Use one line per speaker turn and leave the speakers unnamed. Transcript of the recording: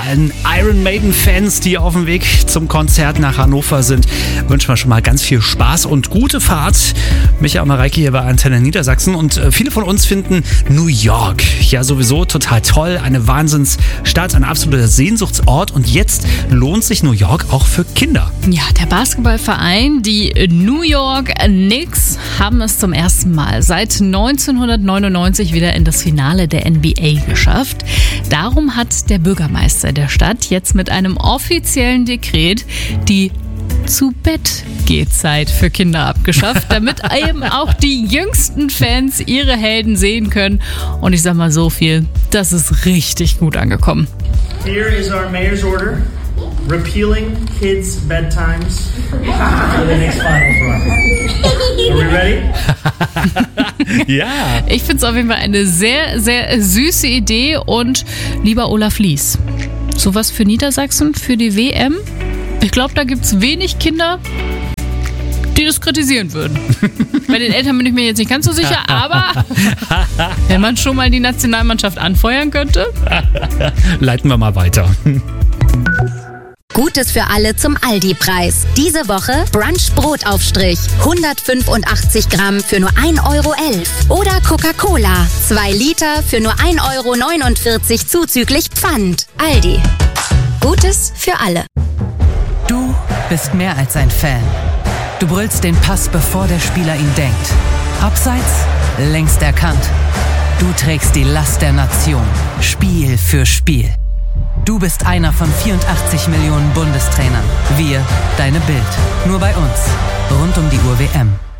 allen Iron Maiden-Fans, die auf dem Weg zum Konzert nach Hannover sind, wünschen wir schon mal ganz viel Spaß und gute Fahrt. Micha und Mareike hier bei Antenne Niedersachsen und viele von uns finden New York ja sowieso total toll. Eine Wahnsinnsstadt, ein absoluter Sehnsuchtsort und jetzt lohnt sich New York auch für Kinder.
Ja, der Basketballverein, die New York Knicks, haben es zum ersten Mal seit 1999 wieder in das Finale der NBA geschafft. Darum hat der Bürgermeister der Stadt jetzt mit einem offiziellen Dekret die Zu-Bett-Gehzeit für Kinder abgeschafft, damit eben auch die jüngsten Fans ihre Helden sehen können. Und ich sag mal so viel, das ist richtig gut angekommen.
Here is our mayor's order. Repealing kids' bedtimes for the next Finals run. Are we ready?
Ja.
Ich finde es auf jeden Fall eine sehr, sehr süße Idee und lieber Olaf Lies, sowas für Niedersachsen, für die WM? Ich glaube, da gibt es wenig Kinder, die das kritisieren würden. Bei den Eltern bin ich mir jetzt nicht ganz so sicher, aber wenn man schon mal die Nationalmannschaft anfeuern könnte.
Leiten wir mal weiter.
Gutes für alle zum Aldi-Preis. Diese Woche Brunch-Brotaufstrich. 185 Gramm für nur 1,11 Euro. Oder Coca-Cola. 2 Liter für nur 1,49 Euro zuzüglich Pfand. Aldi. Gutes für alle.
Du bist mehr als ein Fan. Du brüllst den Pass, bevor der Spieler ihn denkt. Abseits, längst erkannt. Du trägst die Last der Nation. Spiel für Spiel. Du bist einer von 84 Millionen Bundestrainern. Wir, deine Bild. Nur bei uns. Rund um die Uhr WM.